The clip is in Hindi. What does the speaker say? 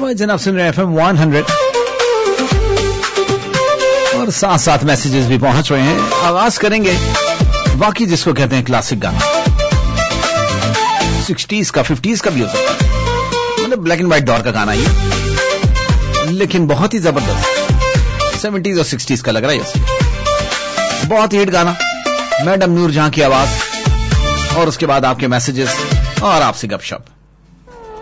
जनाब सुन रहे हैं FM 100 और साथ साथ मैसेजेस भी पहुंच रहे हैं। आगाज करेंगे बाकी जिसको कहते हैं क्लासिक गाना, 60s का 50s का भी हो सकता है, मतलब ब्लैक एंड व्हाइट दौर का गाना ये, लेकिन बहुत ही जबरदस्त 70s और 60s का लग रहा है। बहुत हिट गाना, मैडम नूर जहां की आवाज, और उसके बाद आपके मैसेजेस और आपसे गपशप।